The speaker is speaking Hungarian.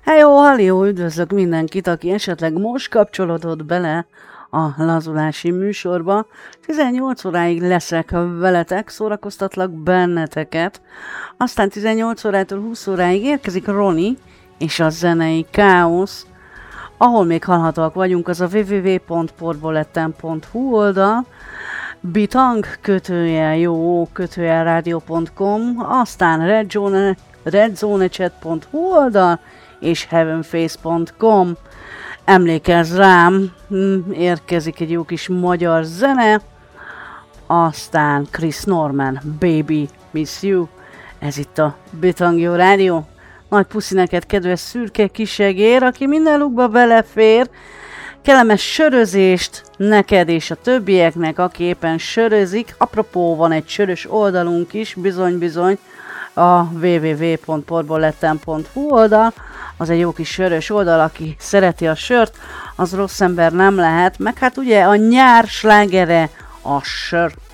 Halli-jó, üdvözlök mindenkit, aki esetleg most kapcsolódott bele a lazulási műsorba. 18 óráig leszek veletek, szórakoztatlak benneteket. Aztán 18 órától 20 óráig érkezik Roni és a zenei káosz. Ahol még hallhatóak vagyunk, az a www.portboletten.hu oldal, bitang _radio.com, aztán redzonechat.hu oldal, és heavenface.com. Emlékezz rám, érkezik egy jó kis magyar zene, aztán Chris Norman, Baby Miss You. Ez itt a Bitang Jó Rádió. Nagy puszi neked, kedves szürke kisegér, aki minden lukba belefér. Kellemes sörözést neked és a többieknek, aki éppen sörözik. Apropó, van egy sörös oldalunk is, bizony, a www.portboletten.hu oldal. Az egy jó kis sörös oldal, aki szereti a sört, az rossz ember nem lehet. Meg hát ugye a nyár slágere a sör.